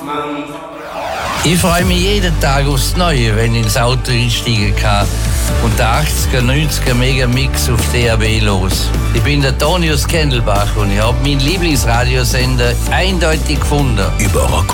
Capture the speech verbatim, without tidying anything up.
Ich freue mich jeden Tag aufs Neue, wenn ich ins Auto einsteigen kann und der achtziger, neunziger Megamix auf D A B los. Ich bin der Tonius Kendelbach und ich habe meinen Lieblingsradiosender eindeutig gefunden. Über